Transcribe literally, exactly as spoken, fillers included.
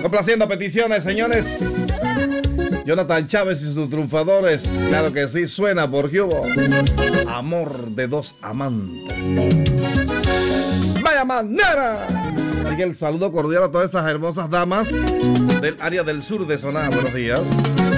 Complaciendo peticiones, señores. Jonathan Chávez y sus triunfadores. Claro que sí, suena porque hubo amor de dos amantes. ¡Vaya manera! Así que el saludo cordial a todas estas hermosas damas del área del sur de Soná. Buenos días.